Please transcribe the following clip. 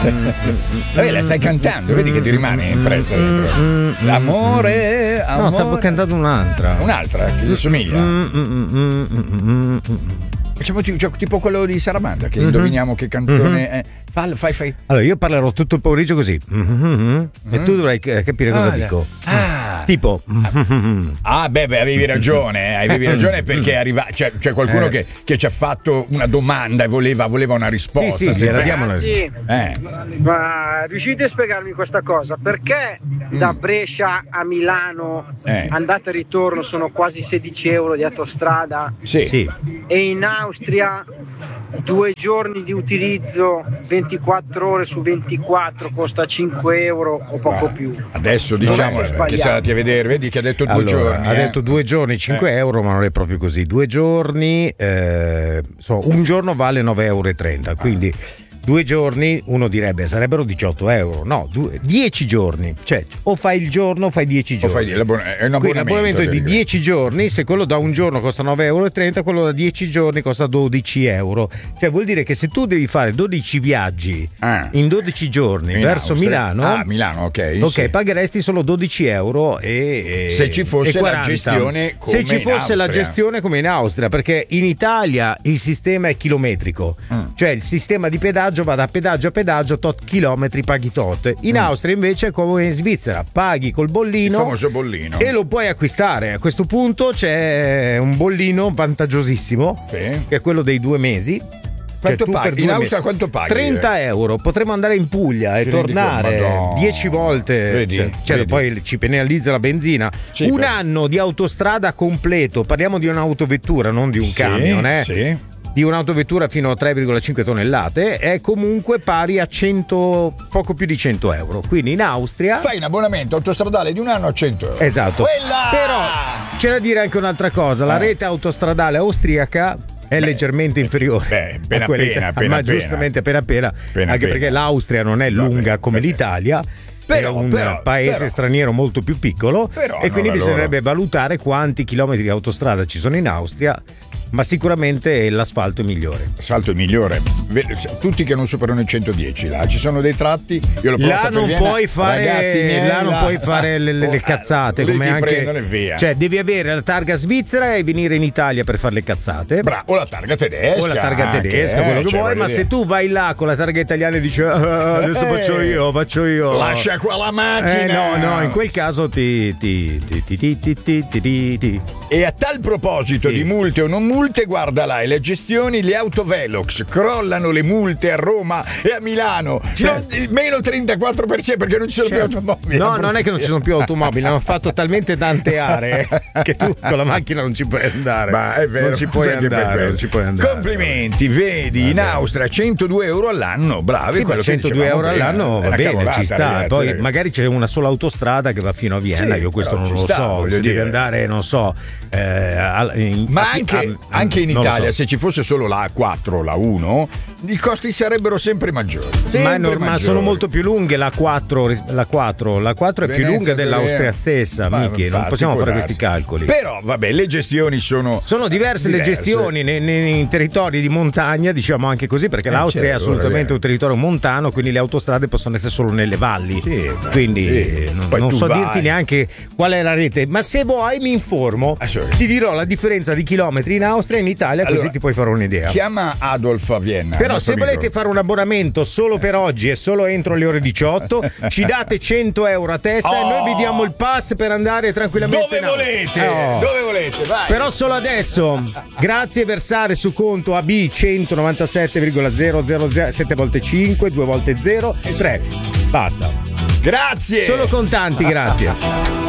La stai cantando, vedi che ti rimane impressa dentro. L'amore. No, stavo cantando un'altra. Un'altra che gli somiglia. Facciamo tipo quello di Saramanda, che indoviniamo che canzone è. Fai. Allora, io parlerò tutto il pomeriggio così. E tu dovrai capire cosa dico. Tipo. Avevi ragione perché arriva. C'è qualcuno che ci ha fatto una domanda e voleva una risposta. Sì, la diamo una risposta. Ma riuscite a spiegarmi questa cosa? Perché da Brescia a Milano andata e ritorno sono quasi 16 euro di autostrada? Sì. E in Austria 2 giorni di utilizzo 24 ore su 24 costa 5 euro o poco più. Adesso diciamo che siamo andati a vedere, vedi che ha detto 2 giorni. Ha detto 2 giorni 5 euro, ma non è proprio così. 2 giorni, un giorno vale 9,30 euro, quindi 2 giorni uno direbbe sarebbero 18 euro. No, 10 giorni. Cioè, o fai il giorno o fai 10 giorni. È un abbonamento. Quindi l'abbonamento è di 10 giorni. Se quello da un giorno costa 9,30 euro, quello da 10 giorni costa 12 euro. Cioè, vuol dire che se tu devi fare 12 viaggi in 12 giorni verso Austria. Milano, Milano, ok, pagheresti solo 12 euro se ci fosse la gestione come se ci fosse la gestione come in Austria, perché in Italia il sistema è chilometrico, cioè il sistema di pedaggio va da pedaggio a pedaggio, tot chilometri paghi tot. In Austria invece è come in Svizzera, paghi col bollino, il famoso bollino, e lo puoi acquistare. A questo punto c'è un bollino vantaggiosissimo, che è quello dei 2 mesi. Quanto paghi? In Austria quanto paghi? 30 euro. Potremmo andare in Puglia e tornare 10 volte. Vedi? Poi ci penalizza la benzina. Un anno di autostrada completo. Parliamo di un'autovettura, non di un camion, di un'autovettura fino a 3,5 tonnellate, è comunque pari a poco più di 100 euro. Quindi in Austria fai un abbonamento autostradale di un anno a 100 euro. Esatto. Però c'è da dire anche un'altra cosa: la rete autostradale austriaca è leggermente inferiore a quella italiana, ma giustamente appena, anche perché l'Austria non è lunga come l'Italia. È un paese straniero molto più piccolo, e quindi bisognerebbe valutare quanti chilometri di autostrada ci sono in Austria, ma sicuramente l'asfalto è migliore. L'asfalto è migliore, tutti che non superano i 110. Là ci sono dei tratti, io lo là non puoi fare, ragazzi miei, là non puoi fare le cazzate, come anche via. Cioè devi avere la targa svizzera e venire in Italia per fare le cazzate. O la targa tedesca, quello che vuoi, ma se tu vai là con la targa italiana e dici adesso faccio io, lascia qua la macchina. No, in quel caso ti. E a tal proposito di multe o non multe, guarda là, le gestioni, le autovelox crollano le multe a Roma e a Milano, meno 34% perché non ci sono più automobili. No, non è che non ci sono più automobili, hanno fatto talmente tante aree che tu con la macchina non ci puoi andare. Ma è vero, non ci puoi andare. Complimenti, vedi, in Austria 102 euro all'anno, bravi. Sì, ma 102 euro all'anno va bene, ci sta. Ragazzi, poi magari c'è una sola autostrada che va fino a Vienna, io questo non lo so, se devi andare, non so, ma anche in Italia, se ci fosse solo la A4, la 1, i costi sarebbero sempre maggiori. Ma sono molto più lunghe la 4 è più lunga dell'Austria stessa, Michi, non possiamo fare questi calcoli. Però vabbè, le gestioni sono diverse. Le gestioni nei territori di montagna, diciamo anche così, perché l'Austria è assolutamente un territorio montano, quindi le autostrade possono essere solo nelle valli, quindi non so dirti neanche qual è la rete, ma se vuoi mi informo, ti dirò la differenza di chilometri in Austria e in Italia, così ti puoi fare un'idea. Chiama Adolf a Vienna. Però se volete fare un abbonamento solo per oggi e solo entro le ore 18, ci date 100 euro a testa e noi vi diamo il pass per andare tranquillamente dove volete, vai. Però solo adesso. Grazie, versare su conto AB 197,000 7 volte 5 2 volte 0 e 3. Basta. Grazie. Solo contanti, grazie.